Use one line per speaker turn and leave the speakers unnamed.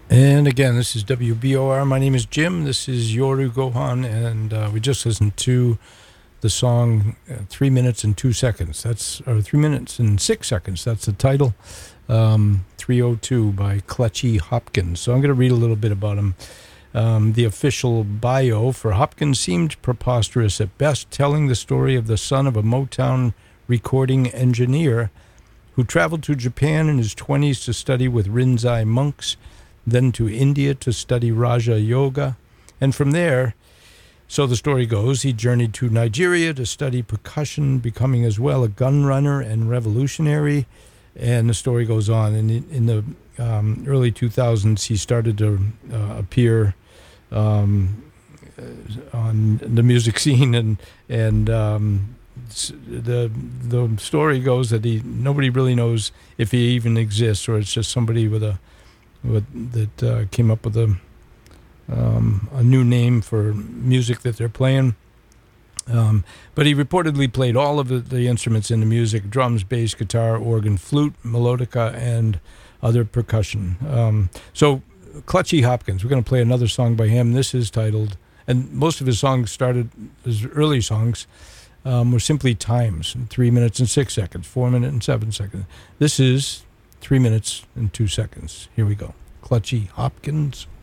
And again, this is WBOR. My name is Jim. This is Yoru Gohan, and we just listened to the song 3 minutes and 2 seconds. That's 3 minutes and 6 seconds. That's the title. 302 by Clutchy Hopkins. So I'm going to read a little bit about him. The official bio for Hopkins seemed preposterous at best, telling the story of the son of a Motown recording engineer who traveled to Japan in his 20s to study with Rinzai monks, then to India to study Raja Yoga, and from there, so the story goes, he journeyed to Nigeria to study percussion, becoming as well a gun runner and revolutionary, and the story goes on. And in the early 2000s, he started to appear on the music scene, and the story goes that nobody really knows if he even exists, or it's just somebody that came up with a new name for music that they're playing. But he reportedly played all of the instruments in the music: drums, bass, guitar, organ, flute, melodica, and other percussion. So Clutchy Hopkins, we're going to play another song by him. This is titled, and most of his songs his early songs were simply times, 3 minutes and 6 seconds, 4 minutes and 7 seconds. This is 3 minutes and 2 seconds. Here we go. Clutchy Hopkins.